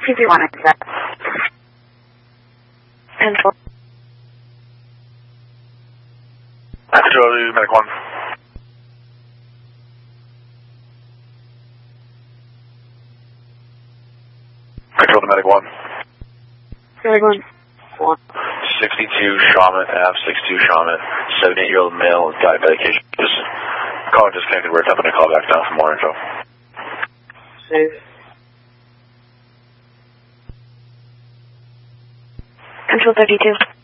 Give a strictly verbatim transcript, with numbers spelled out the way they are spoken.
two three one, exact. Control. Control to Medic one. Control to Medic one. Medic one. Four. sixty-two Shaman, F sixty-two Shaman, seventy-eight-year-old male with diabetic issues. Just call disconnected. We're attempting to call back down for more info. Save. Control thirty-two.